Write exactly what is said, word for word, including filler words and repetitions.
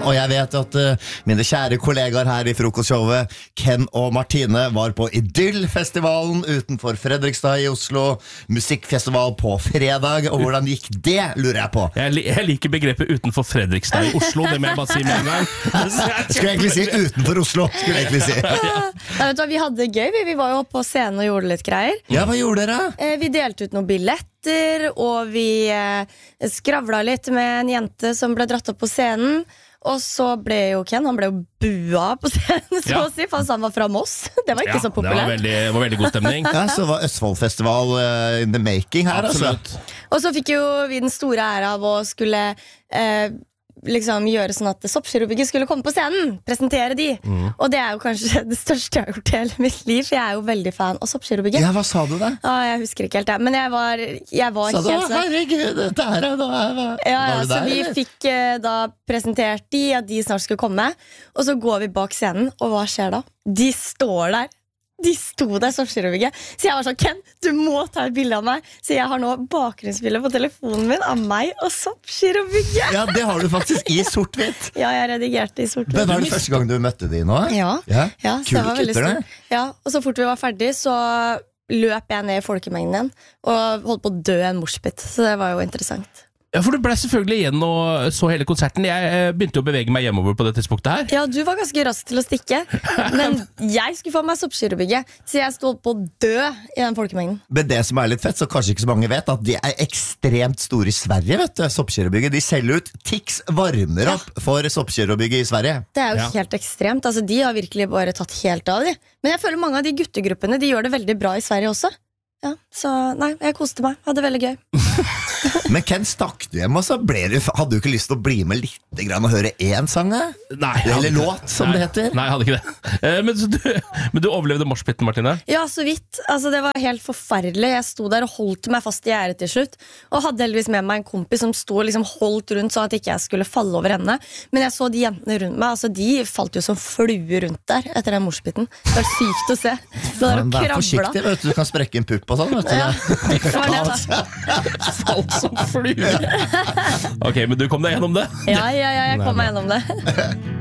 og jeg vet at uh, mine kjære kollegaer her i frokostshowet, Ken og Martine, var på Idyllfestivalen utenfor Fredrikstad i Oslo, musikkfestival på fredag, og hvordan gikk det, lurer jeg på. Jeg, li jeg liker begrepet utenfor Fredrikstad i Oslo, det må jeg bare si med en gang. Skulle jeg egentlig si utenfor Oslo, skulle jeg egentlig si. Ja. Nei, vet du hva, vi hadde det gøy, vi, vi var jo på scenen og gjorde litt greier. Ja, hva gjorde dere? Eh, vi delte ut noen billetter, og vi eh, skravla litt med en jente som ble dratt opp på scenen. Og så ble jo Ken, han ble jo bua på scenen, så Ja. å si, for han var fra Moss. Det var ikke Ja, så det populært. var veldig, det var veldig god stemning. Ja, så var Østfoldfestival uh, in the making her, Absolutt. altså. Og så fikk jo vi den store ære av å skulle eh, liksom gjøre sånn at Soppskirobygget skulle komme på scenen, presentere de. Mm. Og det er jo kanskje det største jeg har gjort i hele mitt liv, for jeg er jo veldig fan av Soppskirobygget. Ja, hva sa du da? Ah, jeg husker ikke helt det, men jeg var, jeg var Sa du, helt sånn. herregud, dette her er da Ja, ja, var du så der, vi eller? fikk eh, da presentert de, at de snart skulle komme. Og så går vi bak scenen, og hva skjer da? De står der. De sto der, Soppskirobygget. Så jeg var sånn, Ken, du må ta et bilde av meg. Så jeg har nå bakgrunnsbilde på telefonen min av meg og Soppskirobygget. Ja, det har du faktisk i sort-hvitt. Ja, jeg redigerte i sort. Men var det første gang du møtte de nå? Ja, Ja, ja så Kule det var veldig gutter, stort. Ja, og så fort vi var ferdig, så løp jeg ned i folkemengden igjen og holdt på å dø en morspit. Så det var jo interessant. Ja, for du ble selvfølgelig igjen og så hele konserten. Jeg eh, begynte å bevege meg hjemover på det tidspunktet her. Ja, du var ganske rask til å stikke. Men jeg skulle få meg Soppskirobygget, så jeg stod på å dø i den folkemengden. Men det som er litt fett, så kanskje ikke så mange vet, at de er ekstremt store i Sverige, vet du, Soppskirobygget. De selger ut Tix varmer opp for Soppskirobygget i Sverige. Det er jo Ja. helt ekstremt. Altså, de har virkelig bare tatt helt av de. Men jeg føler mange av de guttegruppene, de gjør det veldig bra i Sverige også. Ja, så nei, jeg koste meg. Hadde det veldig gøy. Men Ken, stakk du hjem, og så ble du, hadde du ikke lyst til å bli med litt grann og høre én sang, da? Nei, jeg hadde Eller ikke låt, som Nei. det heter. Nei, jeg hadde ikke det. Eh, Men, så du, men du overlevde moshpitten, Martine? Ja, så vidt. Altså, det var helt forferdelig. Jeg sto der og holdt meg fast i gjerdet til slutt. Og hadde heldigvis med meg en kompis som sto og liksom holdt rundt, sånn at ikke jeg skulle falle over henne. Men jeg så de jentene rundt meg, altså, de falt jo som flue rundt der etter den moshpitten. Det var sykt å se. Det var Men og vær krabla. forsiktig, vet du, du kan sprekke en pupp og sånn, vet du. Ja, det var det, da. Falt som flue. Ok, men du kom deg gjennom det. Ja, ja, ja, jeg kom meg gjennom det.